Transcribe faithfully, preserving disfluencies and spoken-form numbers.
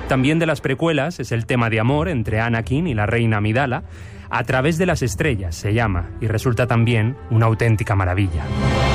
También de las precuelas es el tema de amor entre Anakin y la reina Amidala. A través de las estrellas se llama y resulta también una auténtica maravilla.